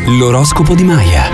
L'oroscopo di Maya.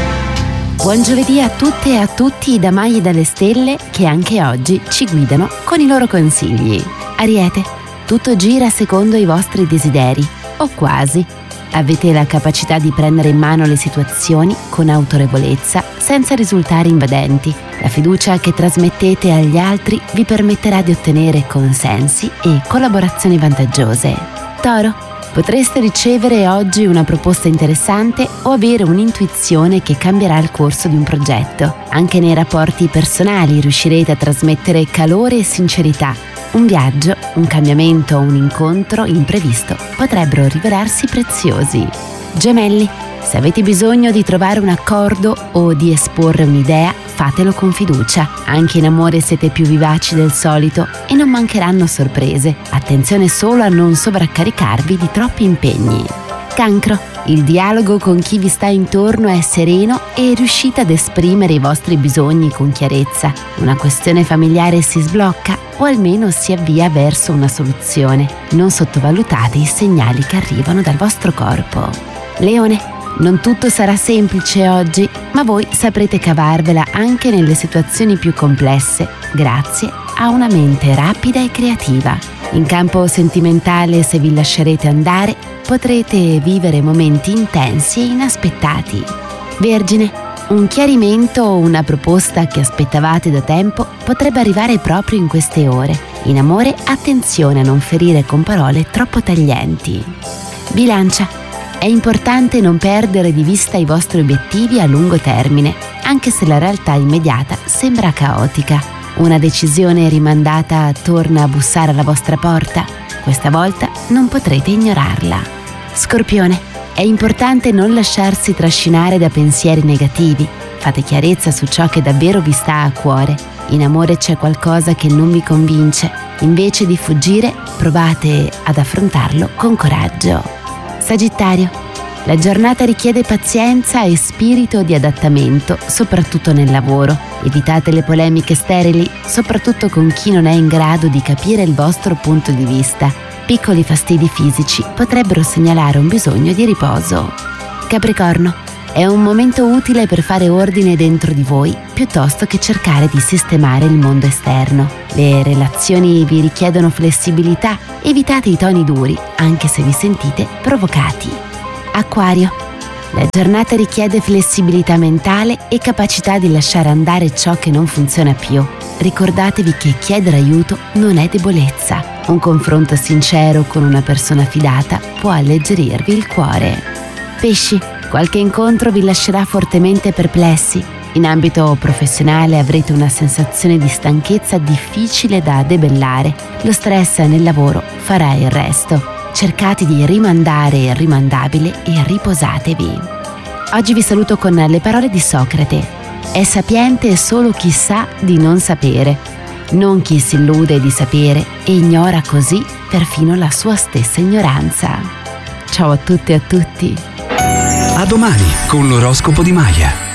Buon giovedì a tutte e a tutti da Maya e dalle stelle che anche oggi ci guidano con i loro consigli. Ariete, tutto gira secondo i vostri desideri, o quasi. Avete la capacità di prendere in mano le situazioni con autorevolezza senza risultare invadenti. La fiducia che trasmettete agli altri vi permetterà di ottenere consensi e collaborazioni vantaggiose. Toro, potreste ricevere oggi una proposta interessante o avere un'intuizione che cambierà il corso di un progetto. Anche nei rapporti personali riuscirete a trasmettere calore e sincerità. Un viaggio, un cambiamento o un incontro imprevisto potrebbero rivelarsi preziosi. Gemelli, se avete bisogno di trovare un accordo o di esporre un'idea, fatelo con fiducia. Anche in amore siete più vivaci del solito e non mancheranno sorprese. Attenzione solo a non sovraccaricarvi di troppi impegni. Cancro, il dialogo con chi vi sta intorno è sereno e riuscite ad esprimere i vostri bisogni con chiarezza. Una questione familiare si sblocca o almeno si avvia verso una soluzione. Non sottovalutate i segnali che arrivano dal vostro corpo. Leone, non tutto sarà semplice oggi, ma voi saprete cavarvela anche nelle situazioni più complesse, grazie a una mente rapida e creativa. In campo sentimentale, se vi lascerete andare, potrete vivere momenti intensi e inaspettati. Vergine, un chiarimento o una proposta che aspettavate da tempo potrebbe arrivare proprio in queste ore. In amore, attenzione a non ferire con parole troppo taglienti. Bilancia, è importante non perdere di vista i vostri obiettivi a lungo termine, anche se la realtà immediata sembra caotica. Una decisione rimandata torna a bussare alla vostra porta. Questa volta non potrete ignorarla. Scorpione, è importante non lasciarsi trascinare da pensieri negativi. Fate chiarezza su ciò che davvero vi sta a cuore. In amore c'è qualcosa che non vi convince. Invece di fuggire, provate ad affrontarlo con coraggio. Sagittario, la giornata richiede pazienza e spirito di adattamento, soprattutto nel lavoro. Evitate le polemiche sterili, soprattutto con chi non è in grado di capire il vostro punto di vista. Piccoli fastidi fisici potrebbero segnalare un bisogno di riposo. Capricorno, è un momento utile per fare ordine dentro di voi, piuttosto che cercare di sistemare il mondo esterno. Le relazioni vi richiedono flessibilità, evitate i toni duri, anche se vi sentite provocati. Acquario, la giornata richiede flessibilità mentale e capacità di lasciare andare ciò che non funziona più. Ricordatevi che chiedere aiuto non è debolezza. Un confronto sincero con una persona fidata può alleggerirvi il cuore. Pesci, qualche incontro vi lascerà fortemente perplessi. In ambito professionale avrete una sensazione di stanchezza difficile da debellare. Lo stress nel lavoro farà il resto. Cercate di rimandare il rimandabile e riposatevi. Oggi vi saluto con le parole di Socrate. È sapiente solo chi sa di non sapere, non chi si illude di sapere e ignora così perfino la sua stessa ignoranza. Ciao a tutte e a tutti. A domani con l'oroscopo di Maya.